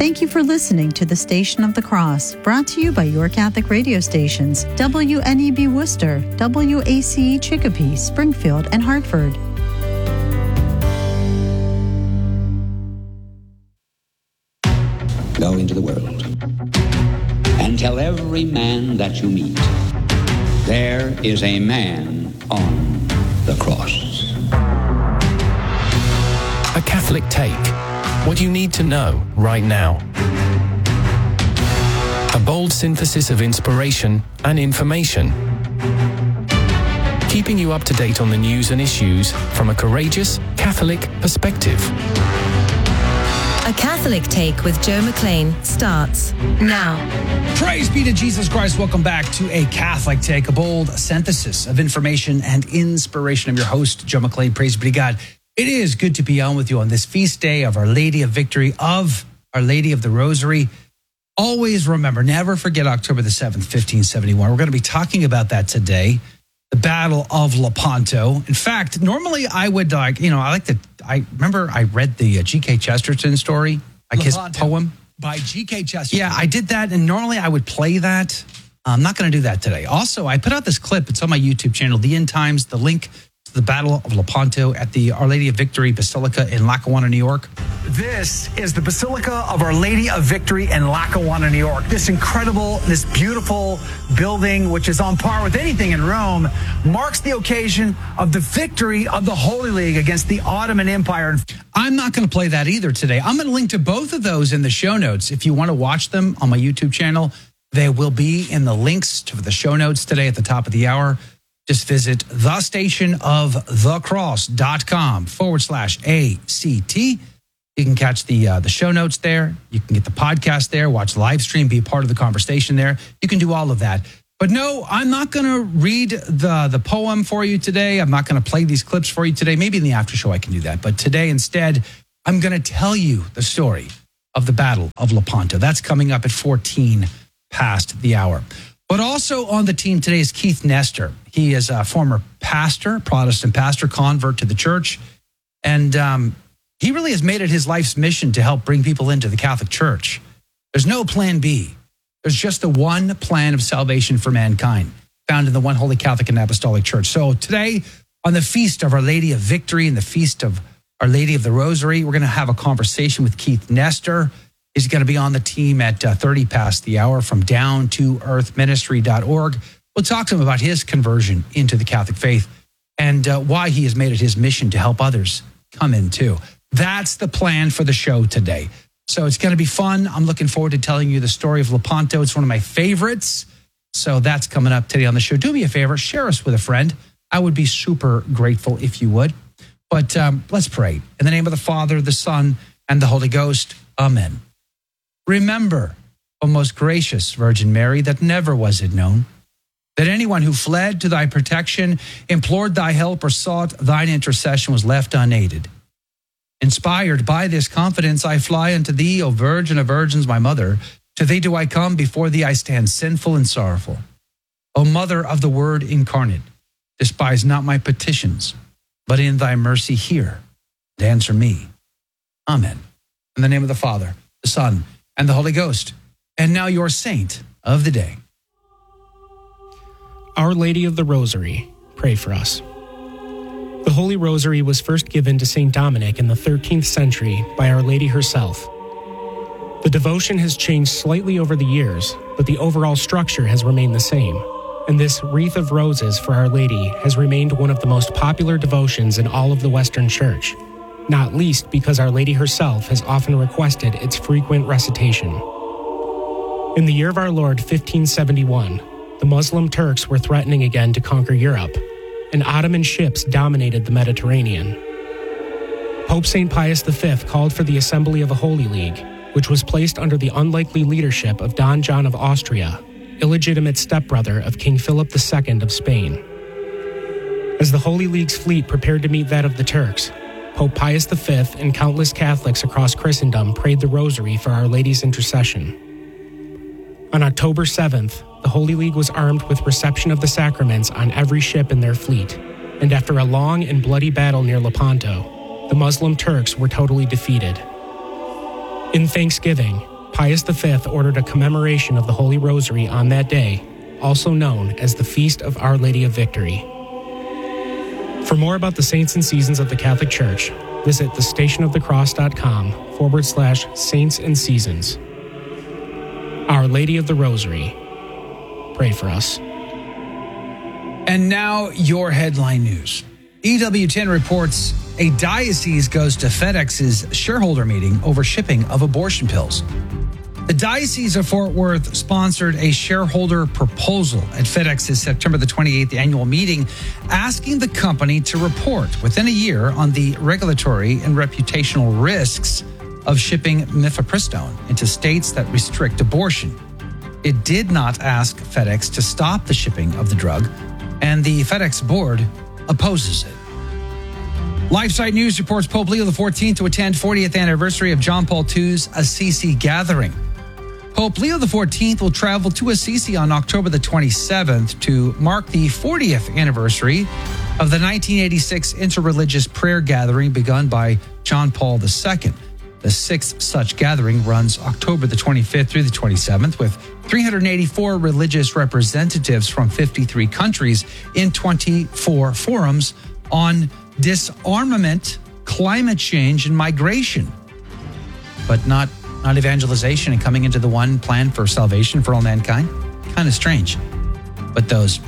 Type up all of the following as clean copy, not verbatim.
Thank you for listening to the Station of the Cross, brought to you by your Catholic radio stations, WNEB Worcester, WACE Chicopee, Springfield, and Hartford. Go into the world and tell every man that you meet, there is a man on the cross. A Catholic Take. What you need to know right now. A bold synthesis of inspiration and information. Keeping you up to date on the news and issues from a courageous Catholic perspective. A Catholic Take with Joe McLean starts now. Praise be to Jesus Christ. Welcome back to A Catholic Take, a bold synthesis of information and inspiration. I'm your host, Joe McLean. Praise be to God. It is good to be on with you on this feast day of Our Lady of Victory, of Our Lady of the Rosary. Always remember, never forget October the 7th, 1571. We're going to be talking about that today, the Battle of Lepanto. In fact, normally I would I remember I read the G.K. Chesterton story, like his poem. By G.K. Chesterton. Yeah, I did that, and normally I would play that. I'm not going to do that today. Also, I put out this clip. It's on my YouTube channel, The End Times, the link to the Battle of Lepanto at the Our Lady of Victory Basilica in Lackawanna, New York. This is the Basilica of Our Lady of Victory in Lackawanna, New York. This beautiful building, which is on par with anything in Rome, marks the occasion of the victory of the Holy League against the Ottoman Empire. I'm not going to play that either today. I'm going to link to both of those in the show notes. If you want to watch them on my YouTube channel, they will be in the links to the show notes today at the top of the hour. Just visit thestationofthecross.com/ACT. You can catch the show notes there. You can get the podcast there, watch the live stream, be a part of the conversation there. You can do all of that. But no, I'm not going to read the poem for you today. I'm not going to play these clips for you today. Maybe in the after show I can do that. But today instead, I'm going to tell you the story of the Battle of Lepanto. That's coming up at 14 past the hour. But also on the team today is Keith Nestor. He is a former pastor, Protestant pastor, convert to the church. And he really has made it his life's mission to help bring people into the Catholic Church. There's no plan B. There's just the one plan of salvation for mankind, found in the one holy Catholic and Apostolic Church. So today, on the feast of Our Lady of Victory and the feast of Our Lady of the Rosary, we're going to have a conversation with Keith Nestor. He's going to be on the team at 30 past the hour from downtoearthministry.org. We'll talk to him about his conversion into the Catholic faith and why he has made it his mission to help others come in too. That's the plan for the show today. So it's going to be fun. I'm looking forward to telling you the story of Lepanto. It's one of my favorites. So that's coming up today on the show. Do me a favor, share us with a friend. I would be super grateful if you would. But let's pray. In the name of the Father, the Son, and the Holy Ghost. Amen. Remember, O most gracious Virgin Mary, that never was it known that anyone who fled to thy protection, implored thy help, or sought thine intercession was left unaided. Inspired by this confidence, I fly unto thee, O Virgin of Virgins, my mother. To thee do I come, before thee I stand sinful and sorrowful. O Mother of the Word incarnate, despise not my petitions, but in thy mercy hear and answer me. Amen. In the name of the Father, the Son, and the Holy Ghost. And now your saint of the day. Our Lady of the Rosary, pray for us. The Holy Rosary was first given to St. Dominic in the 13th century by Our Lady herself. The devotion has changed slightly over the years, but the overall structure has remained the same. And this wreath of roses for Our Lady has remained one of the most popular devotions in all of the Western Church, not least because Our Lady herself has often requested its frequent recitation. In the year of our Lord 1571, the Muslim Turks were threatening again to conquer Europe, and Ottoman ships dominated the Mediterranean. Pope St. Pius V called for the assembly of a Holy League, which was placed under the unlikely leadership of Don John of Austria, illegitimate stepbrother of King Philip II of Spain. As the Holy League's fleet prepared to meet that of the Turks, Pope Pius V and countless Catholics across Christendom prayed the Rosary for Our Lady's intercession. On October 7th, the Holy League was armed with reception of the sacraments on every ship in their fleet, and after a long and bloody battle near Lepanto, the Muslim Turks were totally defeated. In thanksgiving, Pius V ordered a commemoration of the Holy Rosary on that day, also known as the Feast of Our Lady of Victory. For more about the saints and seasons of the Catholic Church, visit thestationofthecross.com/saints and seasons. Our Lady of the Rosary, pray for us. And now your headline news. EWTN reports a diocese goes to FedEx's shareholder meeting over shipping of abortion pills. The Diocese of Fort Worth sponsored a shareholder proposal at FedEx's September the 28th annual meeting, asking the company to report within a year on the regulatory and reputational risks of shipping mifepristone into states that restrict abortion. It did not ask FedEx to stop the shipping of the drug, and the FedEx board opposes it. LifeSite News reports Pope Leo XIV to attend 40th anniversary of John Paul II's Assisi gathering. Pope Leo XIV will travel to Assisi on October the 27th to mark the 40th anniversary of the 1986 interreligious prayer gathering begun by John Paul II. The sixth such gathering runs October the 25th through the 27th, with 384 religious representatives from 53 countries in 24 forums on disarmament, climate change, and migration. But not evangelization and coming into the one plan for salvation for all mankind. Kind of strange. But there's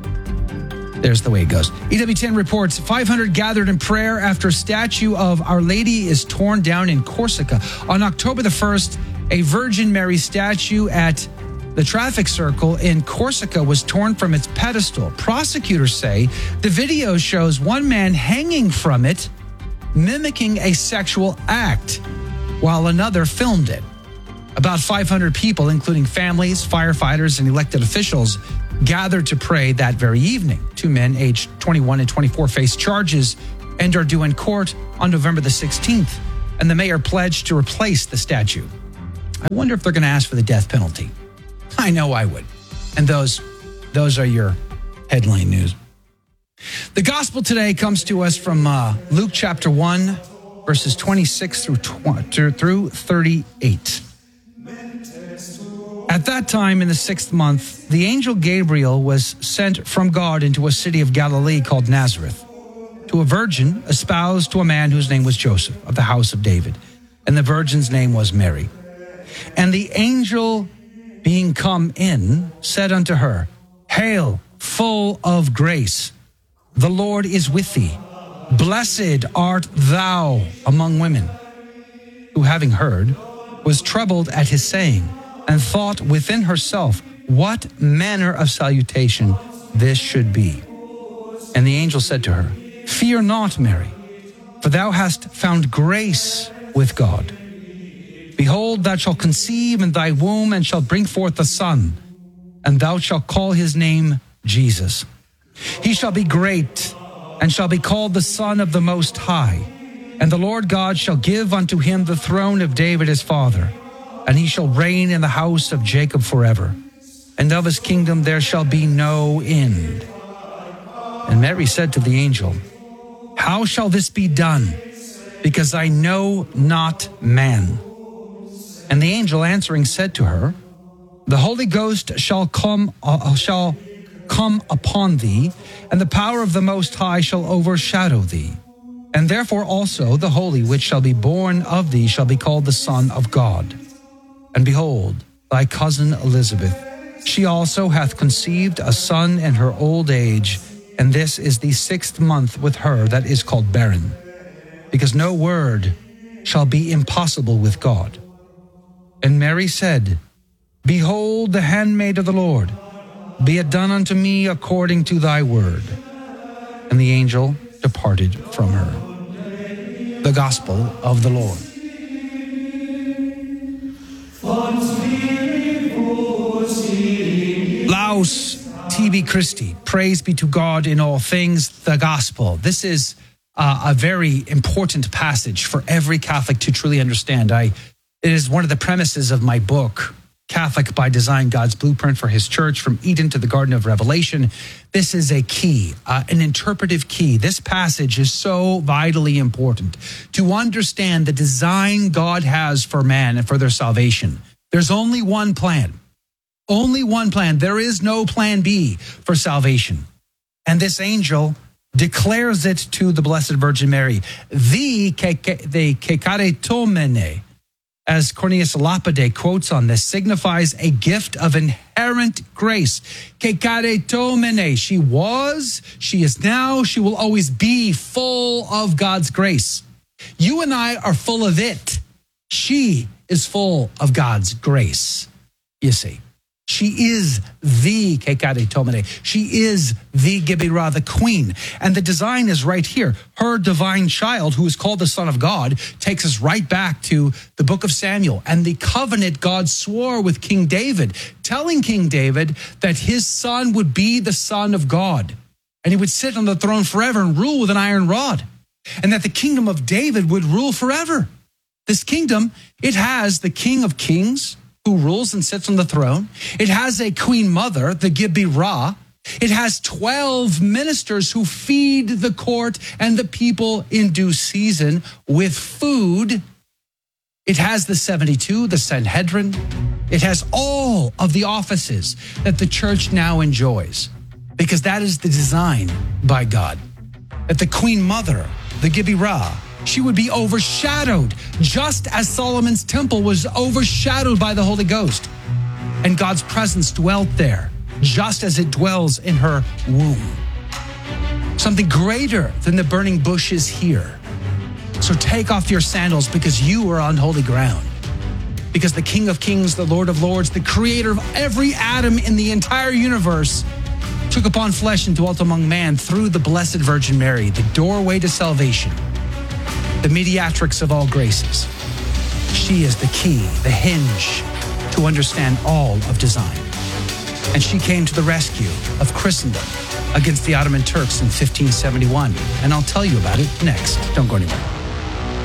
the way it goes. EWTN reports 500 gathered in prayer after statue of Our Lady is torn down in Corsica. On October the 1st, a Virgin Mary statue at the traffic circle in Corsica was torn from its pedestal. Prosecutors say the video shows one man hanging from it, mimicking a sexual act, while another filmed it. About 500 people, including families, firefighters, and elected officials, gathered to pray that very evening. Two men aged 21 and 24 face charges and are due in court on November the 16th. And the mayor pledged to replace the statue. I wonder if they're going to ask for the death penalty. I know I would. And those are your headline news. The gospel today comes to us from Luke chapter 1, verses 26 through 38. At that time in the 6th month, the angel Gabriel was sent from God into a city of Galilee called Nazareth, to a virgin espoused to a man whose name was Joseph, of the house of David, and the virgin's name was Mary. And the angel, being come in, said unto her, Hail, full of grace, the Lord is with thee. Blessed art thou among women. Who, having heard, was troubled at his saying, and thought within herself what manner of salutation this should be. And the angel said to her, Fear not, Mary, for thou hast found grace with God. Behold, thou shalt conceive in thy womb, and shalt bring forth a son, and thou shalt call his name Jesus. He shall be great, and shall be called the Son of the Most High. And the Lord God shall give unto him the throne of David his father, and he shall reign in the house of Jacob forever. And of his kingdom there shall be no end. And Mary said to the angel, How shall this be done? Because I know not man. And the angel answering said to her, The Holy Ghost shall come upon thee, and the power of the Most High shall overshadow thee. And therefore also the Holy which shall be born of thee shall be called the Son of God. And behold, thy cousin Elizabeth, she also hath conceived a son in her old age, and this is the 6th month with her that is called barren, because no word shall be impossible with God. And Mary said, Behold the handmaid of the Lord, be it done unto me according to thy word. And the angel departed from her. The Gospel of the Lord. Laus tibi Christi, praise be to God in all things, the Gospel. This is a very important passage for every Catholic to truly understand. It is one of the premises of my book, Catholic by Design, God's Blueprint for His Church, from Eden to the Garden of Revelation. This is a key, an interpretive key. This passage is so vitally important to understand the design God has for man and for their salvation. There's only one plan. Only one plan. There is no plan B for salvation. And this angel declares it to the Blessed Virgin Mary. The kekaretomene, as Cornelius Lapide quotes on this, signifies a gift of inherent grace. Kekaretomene. She was, she is now, she will always be full of God's grace. You and I are full of it. She is full of God's grace, you see. She is the Kekaretomene. She is the Gibirah, the queen. And the design is right here. Her divine child, who is called the Son of God, takes us right back to the book of Samuel and the covenant God swore with King David, telling King David that his son would be the Son of God. And he would sit on the throne forever and rule with an iron rod. And that the kingdom of David would rule forever. This kingdom, it has the King of Kings, who rules and sits on the throne. It has a queen mother, the Gibirah. It has 12 ministers who feed the court and the people in due season with food. It has the 72, the Sanhedrin. It has all of the offices that the church now enjoys, because that is the design by God. That the queen mother, the Gibirah, she would be overshadowed, just as Solomon's temple was overshadowed by the Holy Ghost. And God's presence dwelt there, just as it dwells in her womb. Something greater than the burning bush is here. So take off your sandals, because you are on holy ground. Because the King of Kings, the Lord of Lords, the creator of every atom in the entire universe, took upon flesh and dwelt among man through the Blessed Virgin Mary, the doorway to salvation. The mediatrix of all graces. She is the key, the hinge to understand all of design. And she came to the rescue of Christendom against the Ottoman Turks in 1571. And I'll tell you about it next. Don't go anywhere.